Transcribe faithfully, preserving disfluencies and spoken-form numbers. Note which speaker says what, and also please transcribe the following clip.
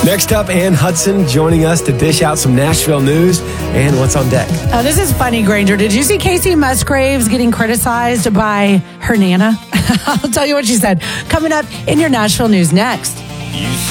Speaker 1: Next up, Ann Hudson joining us to dish out some Nashville news and what's on deck.
Speaker 2: Oh, this is funny, Granger. Did you see Casey Musgraves getting criticized by her Nana? I'll tell you what she said. Coming up in your Nashville news next.
Speaker 3: You